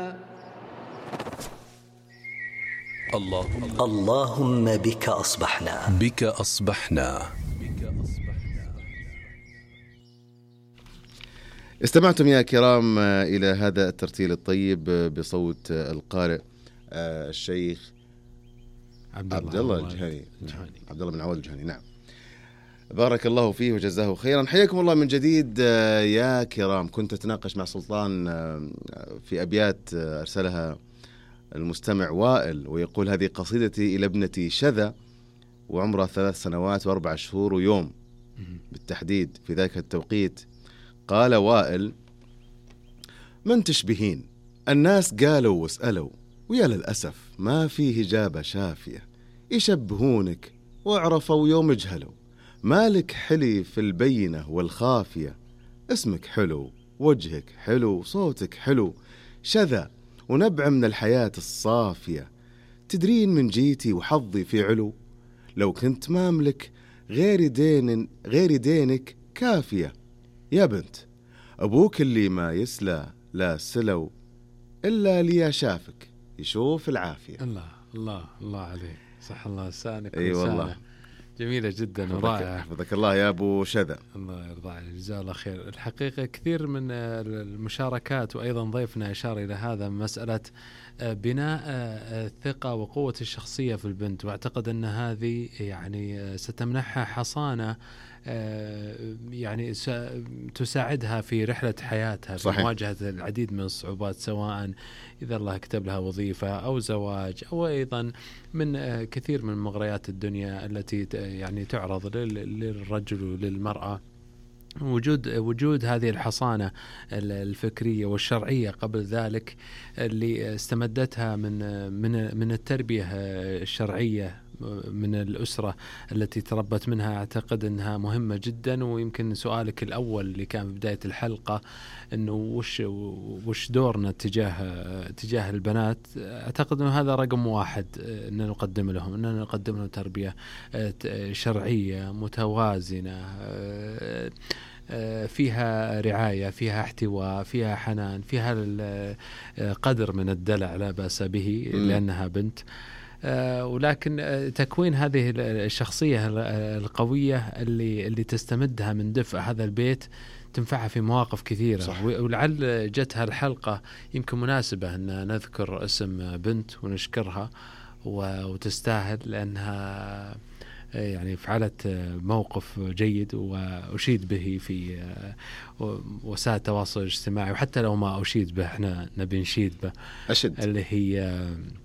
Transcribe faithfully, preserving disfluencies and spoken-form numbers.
اللهم اللهم بك أصبحنا بك أصبحنا. استمعتم يا كرام إلى هذا الترتيل الطيب بصوت القارئ الشيخ عبد الله الجهني، عبد الله بن عواد الجهني. نعم، بارك الله فيه وجزاه خيرا. حياكم الله من جديد يا كرام. كنت أتناقش مع سلطان في أبيات أرسلها المستمع وائل، ويقول: هذه قصيدتي إلى ابنتي شذا وعمرها ثلاث سنوات وأربع شهور ويوم بالتحديد في ذلك التوقيت. قال وائل: من تشبهين؟ الناس قالوا واسألوا، ويا للأسف ما فيه إجابة شافية. يشبهونك وعرفوا يوم جهلوا، مالك حلي في البينة والخافية. اسمك حلو، وجهك حلو، صوتك حلو، شذا ونبع من الحياة الصافية. تدرين من جيتي وحظي في علو، لو كنت ماملك غير دين غير دينك كافية. يا بنت أبوك اللي ما يسلى لا سلو، إلا لي شافك يشوف العافية. الله الله الله عليك، صح الله لسانك. أي والله، جميلة جدا ورائعة. حفظك الله يا أبو شذا. الله يرضى عليك، جزاه الله خير. الحقيقة كثير من المشاركات، وأيضا ضيفنا أشار إلى هذا، مسألة بناء الثقة وقوة الشخصية في البنت، واعتقد أن هذه يعني ستمنحها حصانة يعني تساعدها في رحلة حياتها في صحيح. مواجهة العديد من الصعوبات، سواء إذا الله كتب لها وظيفة أو زواج، أو أيضا من كثير من مغريات الدنيا التي يعني تعرض للرجل وللمرأة. وجود وجود هذه الحصانة الفكرية والشرعية قبل ذلك اللي استمدتها من من من التربية الشرعية من الأسرة التي تربت منها، أعتقد أنها مهمة جدا. ويمكن سؤالك الأول اللي كان في بداية الحلقة إنه وش وش دورنا تجاه تجاه البنات، أعتقد أنه هذا رقم واحد، أن نقدم لهم أن نقدم لهم تربية شرعية متوازنة فيها رعاية، فيها احتواء، فيها حنان، فيها قدر من الدلع لا بأس به لأنها بنت. ولكن تكوين هذه الشخصية القوية اللي اللي تستمدها من دفء هذا البيت تنفعها في مواقف كثيرة. صح. ولعل جتها الحلقة يمكن مناسبة أن نذكر اسم بنت ونشكرها وتستاهل، لأنها يعني فعلت موقف جيد وأشيد به في وسائل التواصل الاجتماعي، وحتى لو ما أشيد به احنا نبي نشيد به. أشد. اللي هي